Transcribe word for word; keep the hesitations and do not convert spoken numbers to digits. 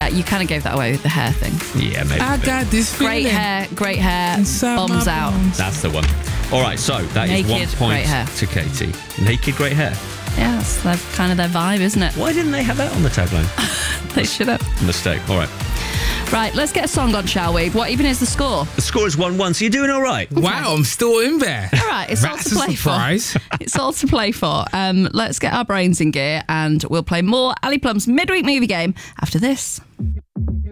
you kind of gave that away with the hair thing. Yeah, maybe. I got this feeling. Great hair, great hair, Inside bums my out. bones. That's the one. All right, so that is Naked, one great hair. point to Katie. Naked, great hair. Yeah, that's their, kind of their vibe, isn't it? Why didn't they have that on the tagline? They should have. Mistake. All right. Right, let's get a song on, shall we? What even is the score? The score is one one, so you're doing all right. Wow, I'm still in there. All right, it's all That's to a play surprise. for. It's all to play for. Um, let's get our brains in gear and we'll play more Ali Plum's midweek movie game after this.